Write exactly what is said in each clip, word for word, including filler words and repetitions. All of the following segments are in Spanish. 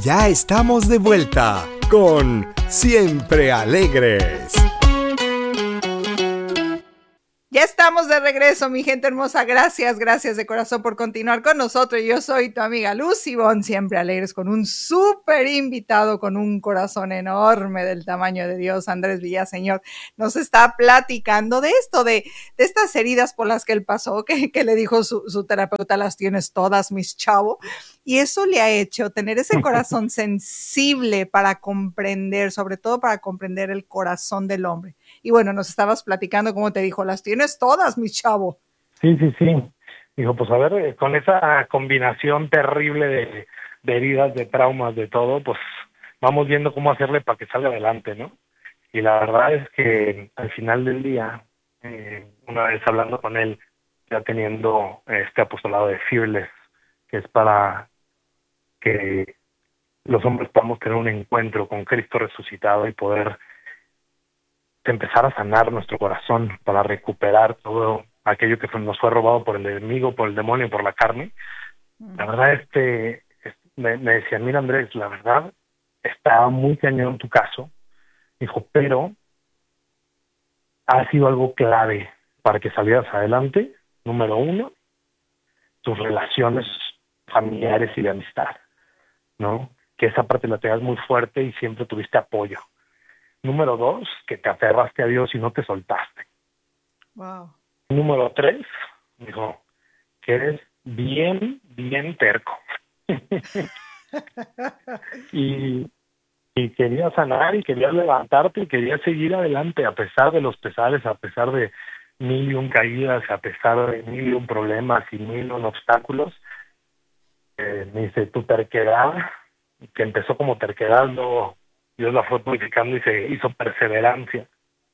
ya estamos de vuelta con Siempre Alegres. Ya estamos de regreso, mi gente hermosa. Gracias, gracias de corazón por continuar con nosotros. Yo soy tu amiga Lucy Bon, Siempre Alegres, con un súper invitado, con un corazón enorme del tamaño de Dios. Andrés Villaseñor nos está platicando de esto, de, de estas heridas por las que él pasó, que, que le dijo su, su terapeuta: las tienes todas, mis chavo. Y eso le ha hecho tener ese corazón sensible para comprender, sobre todo para comprender el corazón del hombre. Y bueno, nos estabas platicando, como te dijo, las tienes todas, mi chavo. Sí, sí, sí. Dijo, pues a ver, eh, con esa combinación terrible de, de heridas, de traumas, de todo, pues vamos viendo cómo hacerle para que salga adelante, ¿no? Y la verdad es que al final del día, eh, una vez hablando con él, ya teniendo este apostolado de Fearless, que es para que los hombres podamos tener un encuentro con Cristo resucitado y poder empezar a sanar nuestro corazón para recuperar todo aquello que fue, nos fue robado por el enemigo, por el demonio, por la carne. Mm. La verdad, este, me, me decían, mira Andrés, la verdad, está muy cañón tu caso, dijo, pero ha sido algo clave para que salieras adelante. Número uno, tus relaciones familiares y de amistad, ¿no? Que esa parte la tengas muy fuerte y siempre tuviste apoyo. Número dos, que te aferraste a Dios y no te soltaste. Wow. Número tres, dijo, que eres bien, bien terco. y, y querías sanar y querías levantarte y querías seguir adelante a pesar de los pesares, a pesar de mil y un caídas, a pesar de mil y un problemas y mil y un obstáculos. Eh, me dice, tu terquedad, que empezó como terquedad, luego Dios la fue purificando y se hizo perseverancia.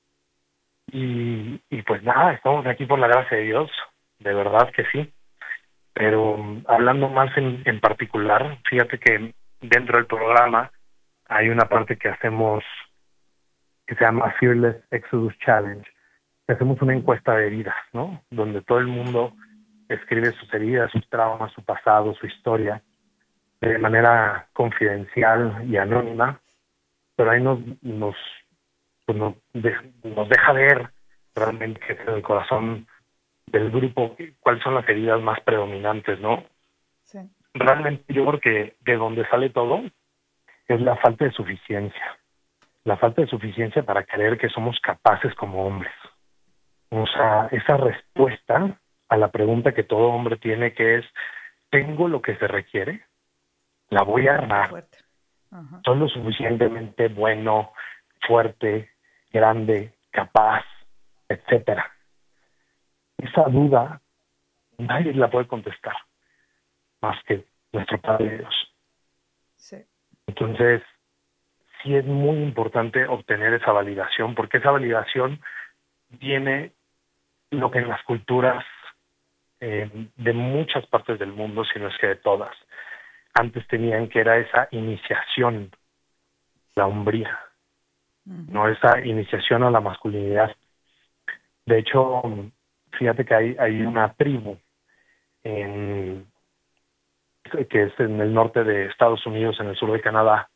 Y, y pues nada, estamos aquí por la gracia de Dios, de verdad que sí. Pero um, hablando más en, en particular, fíjate que dentro del programa hay una parte que hacemos que se llama Fearless Exodus Challenge. Hacemos una encuesta de heridas, ¿no? Donde todo el mundo escribe sus heridas, sus traumas, su pasado, su historia, de manera confidencial y anónima. Pero ahí nos nos, pues nos, de, nos deja ver realmente que en el corazón del grupo cuáles son las heridas más predominantes, ¿no? Sí. Realmente yo creo que de donde sale todo es la falta de suficiencia. La falta de suficiencia para creer que somos capaces como hombres. O sea, esa respuesta a la pregunta que todo hombre tiene, que es, ¿tengo lo que se requiere? ¿La voy a armar? Uh-huh. ¿Soy lo suficientemente bueno, fuerte, grande, capaz, etcétera? Esa duda nadie la puede contestar más que nuestro Padre Dios. Sí. Entonces, sí es muy importante obtener esa validación, porque esa validación viene lo que en las culturas eh, de muchas partes del mundo, si no es que de todas, antes tenían, que era esa iniciación, la hombría, uh-huh. no esa iniciación a la masculinidad. De hecho, fíjate que hay, hay una tribu en, que es en el norte de Estados Unidos, en el sur de Canadá.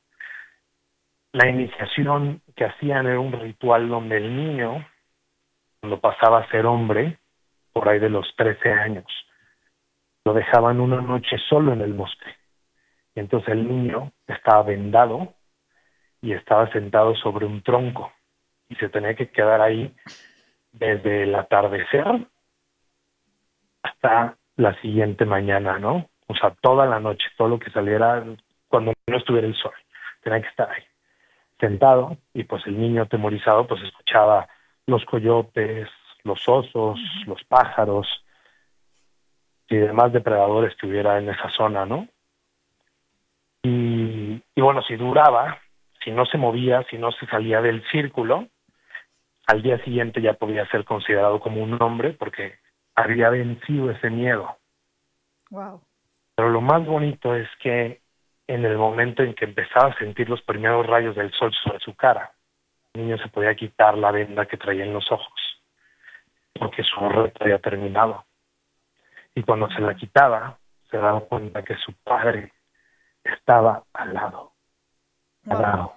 La iniciación que hacían era un ritual donde el niño, cuando pasaba a ser hombre, por ahí de los trece años, lo dejaban una noche solo en el bosque. Y entonces el niño estaba vendado y estaba sentado sobre un tronco y se tenía que quedar ahí desde el atardecer hasta la siguiente mañana, ¿no? O sea, toda la noche, todo lo que saliera, cuando no estuviera el sol, tenía que estar ahí, sentado, y pues el niño atemorizado pues escuchaba los coyotes, los osos, uh-huh. los pájaros y demás depredadores que hubiera en esa zona, ¿no? Y, y bueno, si duraba, si no se movía, si no se salía del círculo, al día siguiente ya podía ser considerado como un hombre porque había vencido ese miedo. Wow. Pero lo más bonito es que en el momento en que empezaba a sentir los primeros rayos del sol sobre su cara, el niño se podía quitar la venda que traía en los ojos, porque su reto había terminado. Y cuando se la quitaba, se daba cuenta que su padre estaba al lado, al Wow. lado,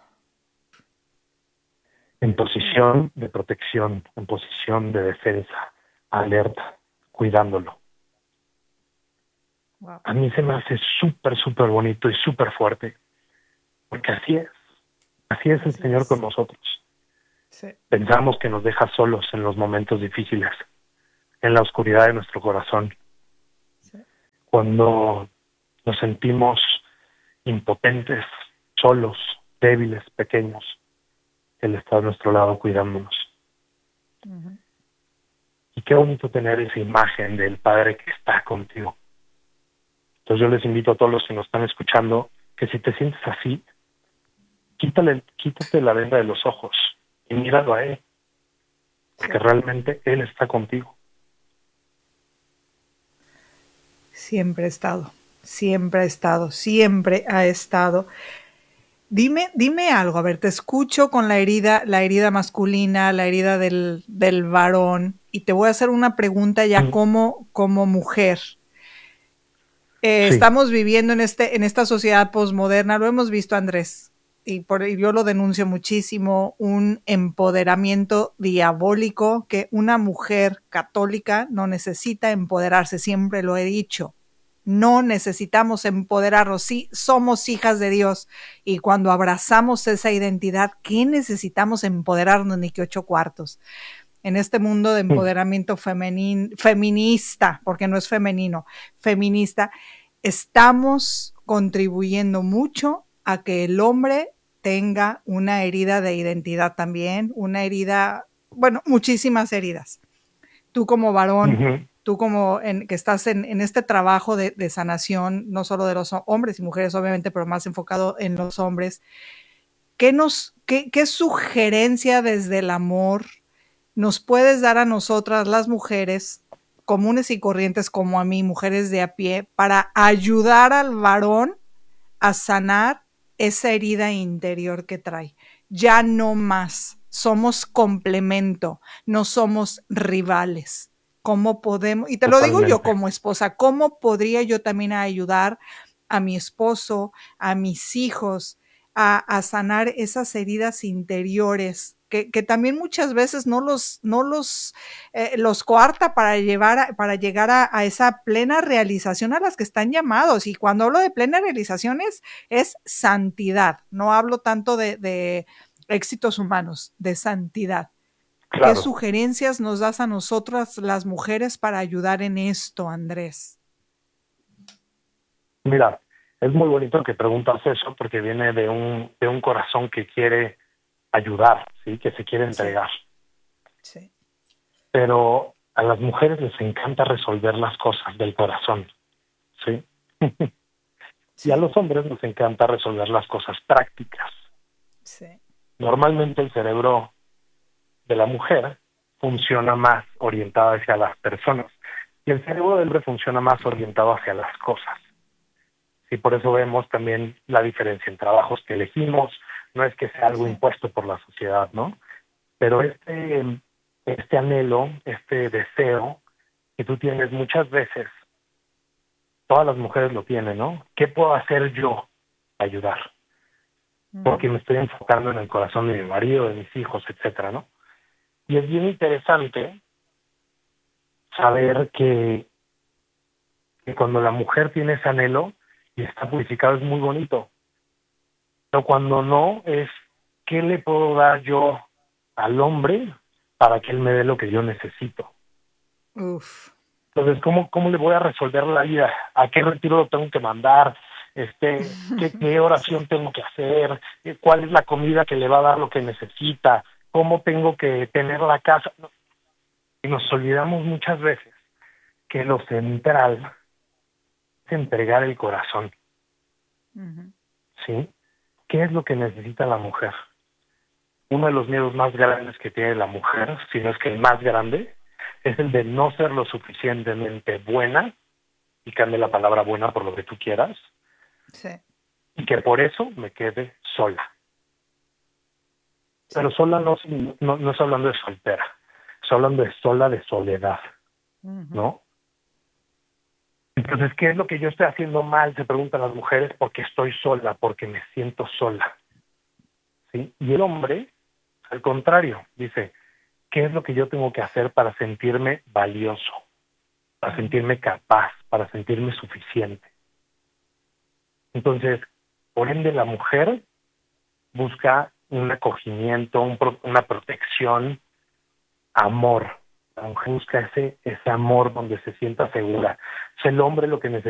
en posición de protección, en posición de defensa, alerta, cuidándolo. Wow. A mí se me hace súper, súper bonito y súper fuerte, porque así es, así es el Así Señor es. con nosotros. Sí. Pensamos que nos deja solos en los momentos difíciles, en la oscuridad de nuestro corazón, Sí. cuando nos sentimos impotentes, solos, débiles, pequeños. Él está a nuestro lado cuidándonos. Uh-huh. Y qué bonito tener esa imagen del Padre que está contigo. Entonces yo les invito a todos los que nos están escuchando que si te sientes así, quítale, quítate la venda de los ojos y míralo a Él, porque Sí. realmente Él está contigo. Siempre ha estado, siempre ha estado, siempre ha estado. Dime, dime algo, a ver, te escucho con la herida, la herida masculina, la herida del, del varón, y te voy a hacer una pregunta ya como, como mujer. Eh, Sí. Estamos viviendo en, este, en esta sociedad posmoderna, lo hemos visto, Andrés, y, por, y yo lo denuncio muchísimo, un empoderamiento diabólico que una mujer católica no necesita empoderarse, siempre lo he dicho. No necesitamos empoderarnos, sí, somos hijas de Dios, y cuando abrazamos esa identidad, ¿qué necesitamos empoderarnos ni que ocho cuartos? En este mundo de empoderamiento femenin, feminista, porque no es femenino, feminista, estamos contribuyendo mucho a que el hombre tenga una herida de identidad también, una herida, bueno, muchísimas heridas. Tú como varón, Uh-huh. tú como en, que estás en, en este trabajo de, de sanación, no solo de los hombres y mujeres, obviamente, pero más enfocado en los hombres, ¿qué, nos, qué, qué sugerencia desde el amor nos puedes dar a nosotras, las mujeres comunes y corrientes como a mí, mujeres de a pie, para ayudar al varón a sanar esa herida interior que trae? Ya no más, somos complemento, no somos rivales. ¿Cómo podemos? Y te lo digo yo como esposa, ¿cómo podría yo también ayudar a mi esposo, a mis hijos, a, a sanar esas heridas interiores que, que también muchas veces no los, no los, eh, los coarta para, llevar a, para llegar a, a esa plena realización a las que están llamados? Y cuando hablo de plena realización es, es santidad, no hablo tanto de, de éxitos humanos, de santidad. Claro. ¿Qué sugerencias nos das a nosotras las mujeres para ayudar en esto, Andrés? Mira, es muy bonito que preguntas eso porque viene de un, de un corazón que quiere ayudar, ¿sí? Que se quiere entregar. Sí. Sí. Pero a las mujeres les encanta resolver las cosas del corazón, ¿sí? Sí. Y a los hombres les encanta resolver las cosas prácticas. Sí. Normalmente el cerebro de la mujer funciona más orientado hacia las personas y el cerebro del hombre funciona más orientado hacia las cosas. Y por eso vemos también la diferencia en trabajos que elegimos. No es que sea algo Sí. impuesto por la sociedad, ¿no? Pero este, este anhelo, este deseo que tú tienes muchas veces, todas las mujeres lo tienen, ¿no? ¿Qué puedo hacer yo para ayudar? Porque me estoy enfocando en el corazón de mi marido, de mis hijos, etcétera, ¿no? Y es bien interesante saber que, que cuando la mujer tiene ese anhelo y está purificado es muy bonito. Pero cuando no, es ¿qué le puedo dar yo al hombre para que él me dé lo que yo necesito? Uf. Entonces, ¿cómo, cómo le voy a resolver la vida? ¿A qué retiro lo tengo que mandar? Este, ¿qué, qué oración sí. tengo que hacer? ¿Cuál es la comida que le va a dar lo que necesita? ¿Cómo tengo que tener la casa? Y nos olvidamos muchas veces que lo central es entregar el corazón. Uh-huh. ¿Sí? ¿Qué es lo que necesita la mujer? Uno de los miedos más grandes que tiene la mujer, si no es que el más grande, es el de no ser lo suficientemente buena, y cambie la palabra buena por lo que tú quieras, sí. y que por eso me quede sola. Sí. Pero sola no, no, no estoy hablando de soltera, estoy hablando de sola de soledad, uh-huh. ¿no? Entonces, ¿qué es lo que yo estoy haciendo mal? Se preguntan las mujeres, porque estoy sola, porque me siento sola. ¿Sí? Y el hombre, al contrario, dice, ¿qué es lo que yo tengo que hacer para sentirme valioso, para sentirme capaz, para sentirme suficiente? Entonces, por ende, la mujer busca un acogimiento, un pro, una protección, amor. La mujer busca ese, ese amor donde se sienta segura. Es el hombre lo que necesita.